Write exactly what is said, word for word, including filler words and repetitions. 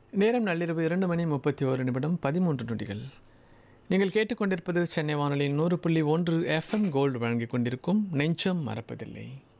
நேரம் நள்ளிரவு இரண்டு மணி முப்பத்தி ஒரு நிமிடம் பதிமூன்று நொடிகள். நீங்கள் கேட்டுக்கொண்டிருப்பது சென்னை வானொலியின் நூறு புள்ளி ஒன்று எஃப்எம் கோல்டு வழங்கிக் கொண்டிருக்கும் நெஞ்சம் மறப்பதில்லை.